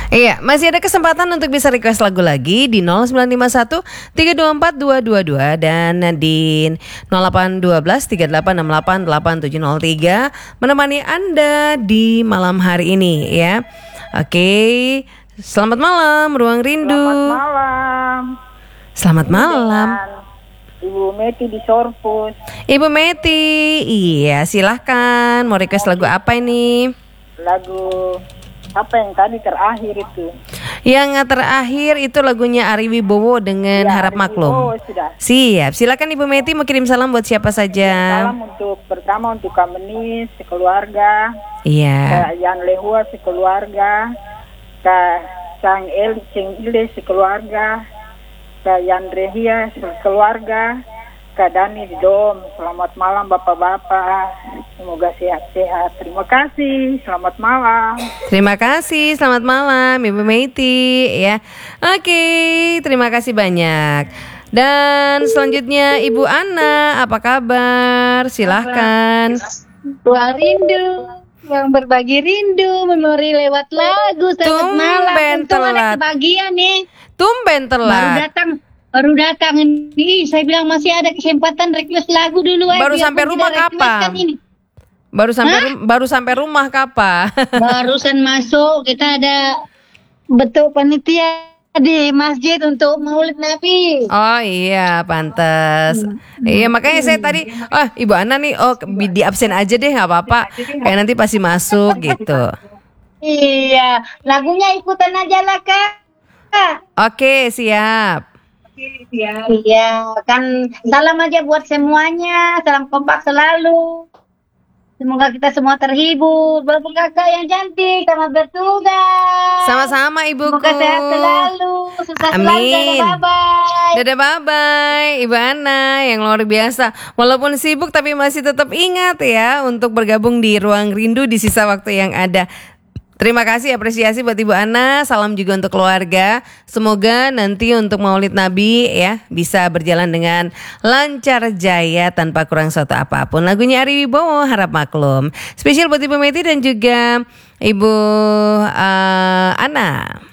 Iya, masih ada kesempatan untuk bisa request lagu lagi di 0951 324 222 dan di 0812 3868 8703 menemani Anda di malam hari ini ya. Oke, selamat malam Ruang Rindu. Selamat malam. Selamat malam. Ibu Meti di Sorpus. Ibu Meti, iya silahkan. Mau request lagu apa ini? Lagu apa yang tadi terakhir itu? Yang terakhir itu lagunya Ari Wibowo dengan Ya, Harap Ari Maklum. Wibowo sudah. Siap, silakan Ibu Meti mau kirim salam buat siapa saja. Salam pertama untuk Kak Menis sekeluarga, Iya. Kak Yan Lehua sekeluarga, Kak Sang El Ceng Ile sekeluarga, Kak Yan Rehia sekeluarga, Kak Dani di Dom. Selamat malam Bapak-bapak. Semoga sehat-sehat. Terima kasih. Selamat malam. Terima kasih, selamat malam Ibu Meti ya. Oke, terima kasih banyak. Dan selanjutnya Ibu Ana, apa kabar? Silahkan. Ruang Rindu yang berbagi rindu memori lewat lagu. Selamat malam. Tumben Untung ada telat. kebagian nih. Tumben telat. Baru datang ini. Saya bilang masih ada kesempatan request lagu dulu. Baru sampai rumah kapan? Baru sampai rumah kapan? Barusan masuk, kita ada bentuk panitia di masjid untuk Maulid Nabi. Oh iya, pantas. Iya, makanya saya tadi, Ibu Ana nih, di absen aja deh, nggak apa-apa. Kayak nanti pasti masuk gitu. Iya, lagunya ikutan aja lah Kak. Oke, siap. Iya, kan salam aja buat semuanya, salam kompak selalu. Semoga kita semua terhibur. Bapak kakak yang cantik, selamat bertugas. Sama-sama ibuku. Semoga sehat selalu, sukses selalu. Amin. Dadah, bye-bye. Dadah, bye-bye Ibu Ana yang luar biasa. Walaupun sibuk tapi masih tetap ingat ya untuk bergabung di Ruang Rindu di sisa waktu yang ada. Terima kasih, apresiasi buat Ibu Ana. Salam juga untuk keluarga. Semoga nanti untuk Maulid Nabi ya bisa berjalan dengan lancar jaya tanpa kurang suatu apapun. Lagunya Ari Wibowo, Harap Maklum. Spesial buat Ibu Meti dan juga Ibu Ana.